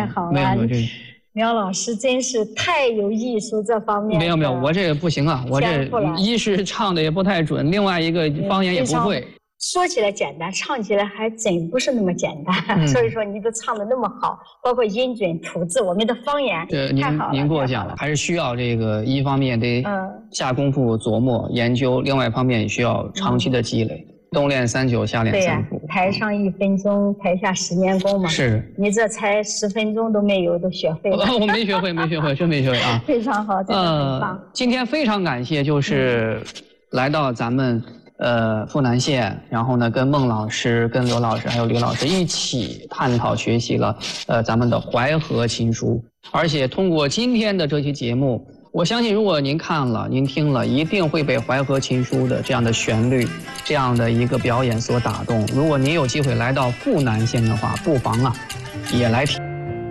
好了， 没有这。 苗老师真是太有艺术这方面。 没有，我这个不行啊，我这一是唱的也不太准，另外一个方言也不会。 说起来简单，唱起来还真不是那么简单。所以说你都唱的那么好，包括音准、吐字，我们的方言太好了。 您过奖了，还是需要这个一方面得下功夫琢磨研究，另外一方面也需要长期的积累。冬练3九，夏练3伏。台上1分钟，台下10年功嘛。 是。 你这才10分钟都没有，都学会了。 我没学会，真没学会啊。 非常好，真的很棒。 今天非常感谢，就是来到咱们富南县，然后呢，跟孟老师、跟刘老师还有李老师一起探讨学习了咱们的淮河琴书，而且通过今天的这期节目。我相信，如果您看了、您听了，一定会被淮河琴书的这样的旋律、这样的一个表演所打动。如果您有机会来到富南县的话，不妨也来听。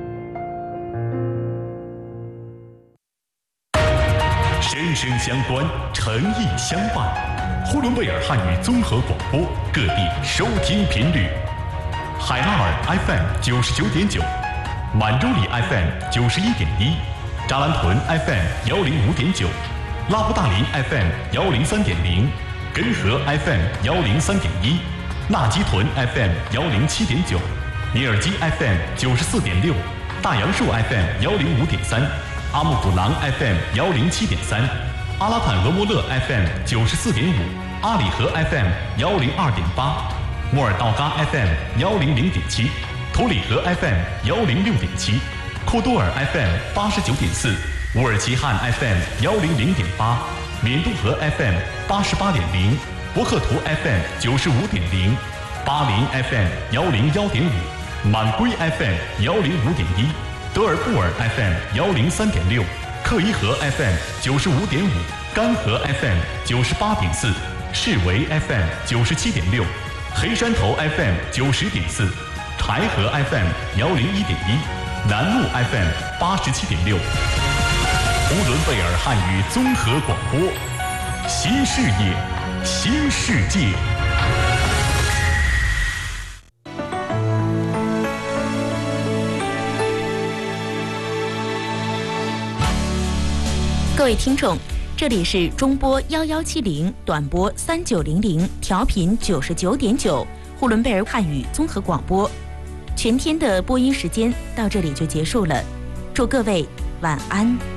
声声相关，诚意相伴。呼伦贝尔汉语综合广播，各地收听频率：海拉尔 FM 99.9，满洲里 FM 91.1。扎兰屯 FM 105.9，拉布大林 FM 103.0，根河 FM 103.1，纳吉屯 FM 107.9，尼尔基 FM 94.6，大杨树 FM 105.3，阿木古朗 FM 107.3，阿拉坦俄莫勒 FM 94.5，阿里河 FM 102.8，莫尔道嘎 FM 100.7，图里河 FM 106.7。库多尔 FM 89.4，乌尔齐汉 FM 100.8，缅都河 FM 88.0，博克图 FM 95.0，巴林 FM 101.5，满归 FM 105.1，德尔布尔 FM 103.6，克伊河 FM 95.5，甘河 FM 98.4，士维 FM 97.6，黑山头 FM 90.4，柴河 FM 101.1。南路 FM 87.6，呼伦贝尔汉语综合广播，新视野，新世界。 各位听众，这里是中波1170，短波3900，调频99.9，呼伦贝尔汉语综合广播。全天的播音时间到这里就结束了，祝各位晚安。